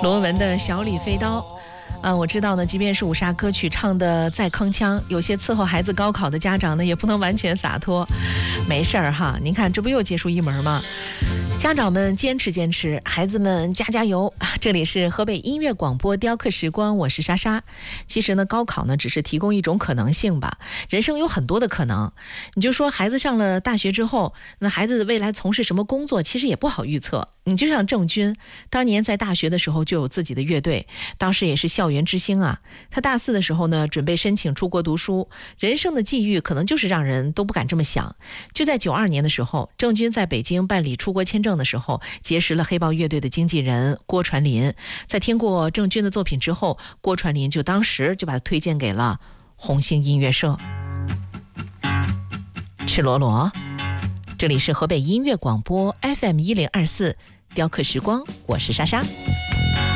罗文的小李飞刀。我知道呢，即便是五杀歌曲唱的再铿锵，有些伺候孩子高考的家长呢，也不能完全洒脱。没事儿哈，您看这不又结束一门吗？家长们坚持坚持，孩子们加加油。这里是河北音乐广播雕刻时光，我是莎莎。其实呢，高考呢只是提供一种可能性吧，人生有很多的可能。你就说孩子上了大学之后，那孩子未来从事什么工作，其实也不好预测。你就像郑钧，当年在大学的时候就有自己的乐队，当时也是校园之星啊。他大4的时候呢，准备申请出国读书，人生的际遇可能就是让人都不敢这么想。就在92年的时候，郑钧在北京办理出国签证的时候，结识了黑豹乐队的经纪人郭传林。在听过郑钧的作品之后，郭传林当时就把他推荐给了红星音乐社。赤裸裸，这里是河北音乐广播 FM1024 雕刻时光，我是莎莎。